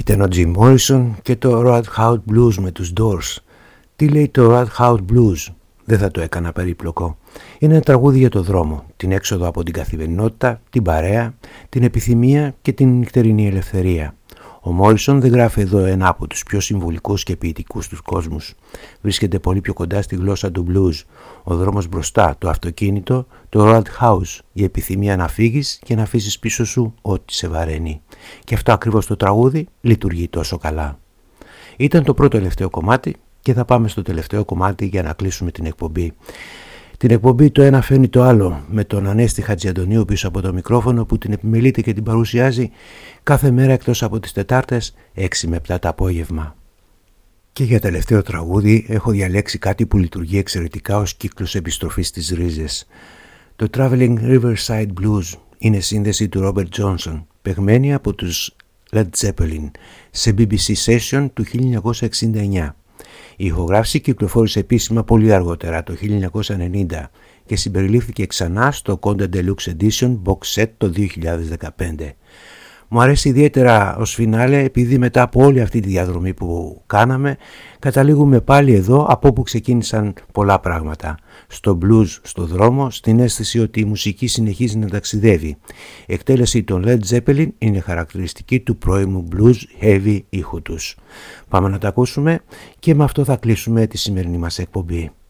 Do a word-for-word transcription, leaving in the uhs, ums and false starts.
Ήταν ο Jim Morrison και το Roadhouse Blues με τους Doors. Τι λέει το Roadhouse Blues? Δεν θα το έκανα περίπλοκο. Είναι ένα τραγούδι για το δρόμο, την έξοδο από την καθημερινότητα, την παρέα, την επιθυμία και την νυχτερινή ελευθερία. Ο Μόρισον δεν γράφει εδώ ένα από τους πιο συμβολικούς και ποιητικούς τους κόσμους. Βρίσκεται πολύ πιο κοντά στη γλώσσα του blues. Ο δρόμος μπροστά, το αυτοκίνητο, το roadhouse, η επιθυμία να φύγεις και να αφήσεις πίσω σου ό,τι σε βαραίνει. Και αυτό ακριβώς το τραγούδι λειτουργεί τόσο καλά. Ήταν το πρώτο τελευταίο κομμάτι και θα πάμε στο τελευταίο κομμάτι για να κλείσουμε την εκπομπή. Την εκπομπή το ένα φέρνει το άλλο με τον Ανέστη Χατζιαντονίου πίσω από το μικρόφωνο που την επιμελείται και την παρουσιάζει κάθε μέρα εκτός από τις Τετάρτες έξι με επτά το απόγευμα. Και για τελευταίο τραγούδι έχω διαλέξει κάτι που λειτουργεί εξαιρετικά ως κύκλος επιστροφής στις ρίζες. Το Traveling Riverside Blues είναι σύνδεση του Robert Johnson, παιγμένη από τους Led Zeppelin σε μπι μπι σι Session του χίλια εννιακόσια εξήντα εννιά. Η ηχογράφηση κυκλοφόρησε επίσημα πολύ αργότερα, το χίλια εννιακόσια ενενήντα, και συμπεριλήφθηκε ξανά στο Conda Deluxe Edition Box Set το δύο χιλιάδες δεκαπέντε. Μου αρέσει ιδιαίτερα ως φινάλε επειδή μετά από όλη αυτή τη διαδρομή που κάναμε καταλήγουμε πάλι εδώ από όπου ξεκίνησαν πολλά πράγματα. Στο blues, στο δρόμο, στην αίσθηση ότι η μουσική συνεχίζει να ταξιδεύει. Η εκτέλεση των Led Zeppelin είναι χαρακτηριστική του πρώιμου blues heavy ήχου τους. Πάμε να τα ακούσουμε και με αυτό θα κλείσουμε τη σημερινή μας εκπομπή.